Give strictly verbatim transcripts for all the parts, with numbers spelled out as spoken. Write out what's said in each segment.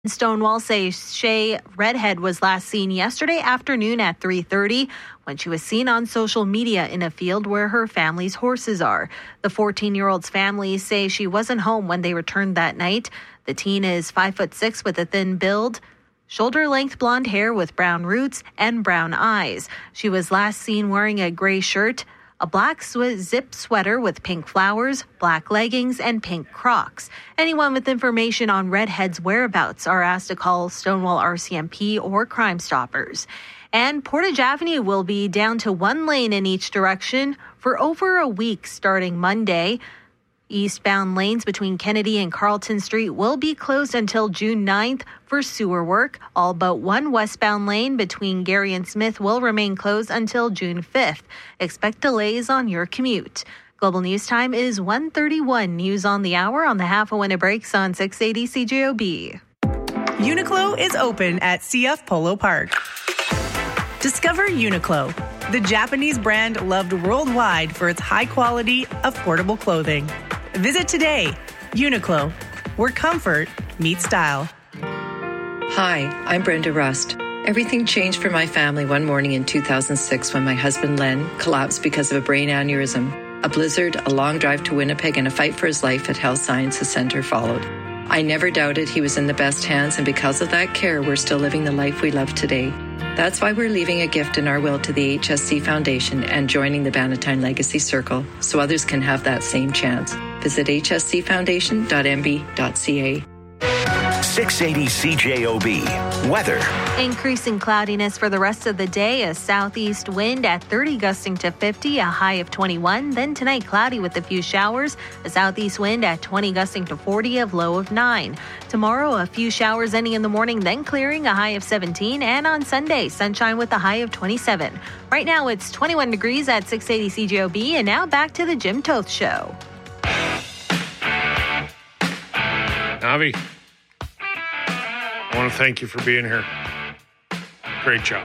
Stonewall say Shay Redhead was last seen yesterday afternoon at three thirty when she was seen on social media in a field where her family's horses are. The fourteen-year-old's family say she wasn't home when they returned that night. The teen is five foot six with a thin build, shoulder-length blonde hair with brown roots and brown eyes. She was last seen wearing a gray shirt, a black sw- zip sweater with pink flowers, black leggings, and pink Crocs. Anyone with information on Redhead's whereabouts are asked to call Stonewall R C M P or Crime Stoppers. And Portage Avenue will be down to one lane in each direction for over a week starting Monday. Eastbound lanes between Kennedy and Carlton Street will be closed until June ninth for sewer work. All but one westbound lane between Gary and Smith will remain closed until June fifth. Expect delays on your commute. Global News Time is one thirty-one. News on the hour on the half when it breaks on six eighty C J O B. Uniqlo is open at C F Polo Park. Discover Uniqlo, the Japanese brand loved worldwide for its high-quality, affordable clothing. Visit today. Uniqlo, where comfort meets style. Hi, I'm Brenda Rust. Everything changed for my family one morning in two thousand six when my husband Len collapsed because of a brain aneurysm. A blizzard, a long drive to Winnipeg, and a fight for his life at Health Sciences Centre followed. I never doubted he was in the best hands, and because of that care, we're still living the life we love today. That's why we're leaving a gift in our will to the H S C Foundation and joining the Bannatyne Legacy Circle so others can have that same chance. Visit h s c foundation dot m b dot c a. six eighty C J O B. Weather. Increasing cloudiness for the rest of the day. A southeast wind at thirty gusting to fifty, a high of twenty-one. Then tonight cloudy with a few showers. A southeast wind at twenty gusting to forty, a low of nine. Tomorrow a few showers ending in the morning, then clearing, a high of seventeen. And on Sunday, sunshine with a high of twenty-seven. Right now it's twenty-one degrees at six eighty C J O B. And now back to the Jim Toth Show. Navi, I want to thank you for being here. Great job.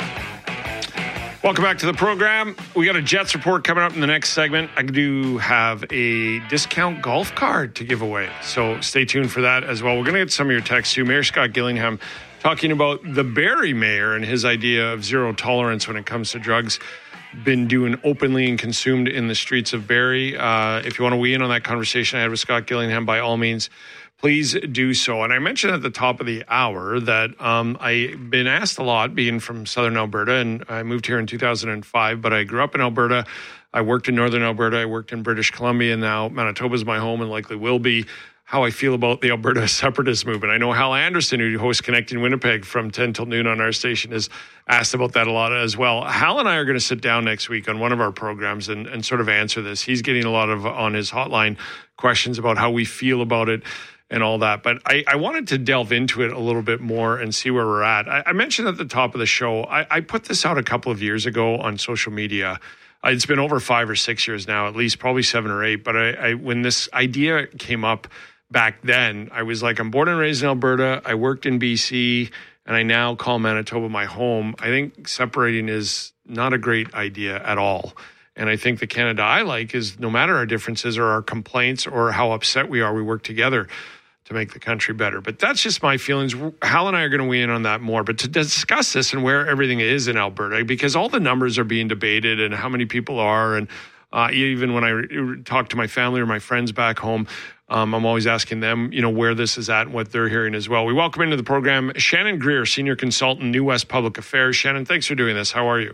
Welcome back to the program. We got a Jets report coming up in the next segment. I do have a discount golf card to give away, so stay tuned for that as well. We're going to get some of your texts too. Mayor Scott Gillingham talking about the Barrie mayor and his idea of zero tolerance when it comes to drugs been doing openly and consumed in the streets of Barrie. Uh, if you want to weigh in on that conversation I had with Scott Gillingham, by all means, please do so. And I mentioned at the top of the hour that um, I've been asked a lot, being from Southern Alberta, and I moved here in two thousand five, but I grew up in Alberta. I worked in Northern Alberta. I worked in British Columbia, and now Manitoba is my home and likely will be. How I feel about the Alberta separatist movement. I know Hal Anderson, who hosts Connecting Winnipeg from ten till noon on our station, is asked about that a lot as well. Hal and I are going to sit down next week on one of our programs and, and sort of answer this. He's getting a lot of, on his hotline, questions about how we feel about it and all that. But I, I wanted to delve into it a little bit more and see where we're at. I, I mentioned at the top of the show, I, I put this out a couple of years ago on social media. It's been over five or six years now, at least probably seven or eight. But I, I when this idea came up back then, I was like, I'm born and raised in Alberta. I worked in B C, and I now call Manitoba my home. I think separating is not a great idea at all. And I think the Canada I like is, no matter our differences or our complaints or how upset we are, we work together to make the country better. But that's just my feelings. Hal and I are going to weigh in on that more. But to discuss this and where everything is in Alberta, because all the numbers are being debated and how many people are, and uh, even when I talk to my family or my friends back home, Um, I'm always asking them, you know, where this is at and what they're hearing as well. We welcome into the program Shannon Greer, Senior Consultant, New West Public Affairs. Shannon, thanks for doing this. How are you?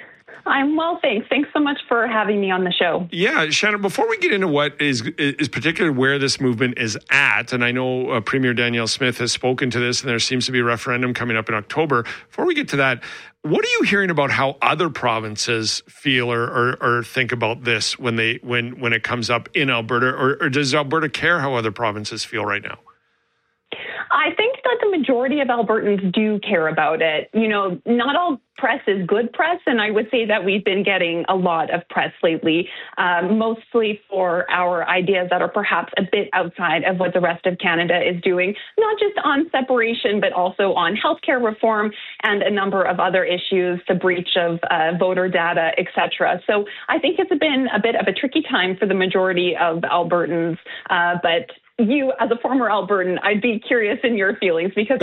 I'm well, thanks. Thanks so much for having me on the show. Yeah, Shannon, before we get into what is is particularly where this movement is at, and I know uh, Premier Danielle Smith has spoken to this, and there seems to be a referendum coming up in October. Before we get to that, what are you hearing about how other provinces feel or, or, or think about this when they when when it comes up in Alberta, or, or does Alberta care how other provinces feel right now? I think that the majority of Albertans do care about it. You know, not all press is good press, and I would say that we've been getting a lot of press lately, um, mostly for our ideas that are perhaps a bit outside of what the rest of Canada is doing, not just on separation, but also on healthcare reform and a number of other issues, the breach of uh, voter data, et cetera. So I think it's been a bit of a tricky time for the majority of Albertans, uh, but you, as a former Albertan, I'd be curious in your feelings because